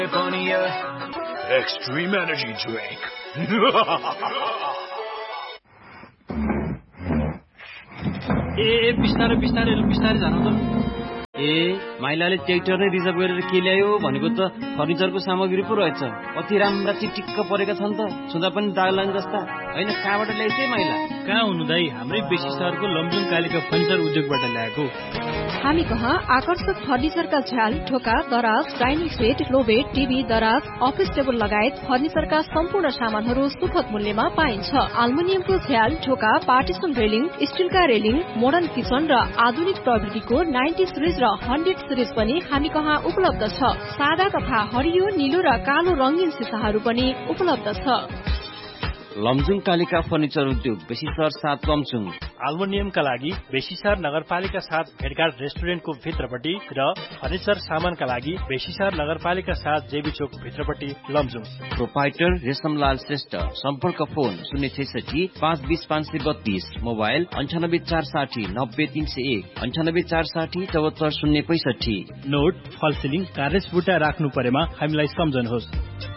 Extreme energy drink. बिस्तारै जानु त। माइलाले ट्र्याक्टर नै रिजर्भ गरेर के ल्यायो भनेको त फर्निचरको सामग्री पो रहेछ। कति राम्रा चिटिक्क परेका छन् त, छुँदा पनि दाग लाग्ने जस्ता। हैन, कहाँबाट ल्याइथे माइला? कहाँ हुनु दाइ, हाम्रै बेसी सहरको लमजुङ कालिका फर्निचर उद्योगबाट ल्याएको। हामी कहाँ आकर्षक फर्निचरका झ्याल, ढोका, दराज, डाइनिङ सेट, क्लोबेड, टिभी, दराज, अफिस टेबल लगायत फर्निचरका सम्पूर्ण सामानहरू सुपथ मूल्यमा पाइन्छ। एल्युमिनियमको झ्याल, ढोका, partition railing, स्टिलका railing, modern kitchen र आधुनिक प्रविधिको 90 सिरिज र 100 सिरिज पनि हामी कहाँ उपलब्ध छ। सादा तथा हरियो, नीलो र कालो रंगीन सिसाहरू पनि उपलब्ध छ। लमजुङ कालिका फर्निचर उद्योग, बेसी सहर 7 लमजुङ। एल्युमिनियमका लागि बेसीसर नगरपालिका 7 भेटघाट रेस्टुरेन्टको भित्रपट्टि र फर्निचर सामानका लागि बेसीसर नगरपालिका 7 जेबी चोक भित्रपट्टि लमजुङ। प्रोपाइटर रेशमलाल श्रेष्ठ। सम्पर्क फोन 066 520 532, मोबाइल 98460 90301, 98460 74 065। नोट, फल सिलिङ, कार्रेज बुट्टा राख्नु परेमा हामीलाई सम्झनुहोस्।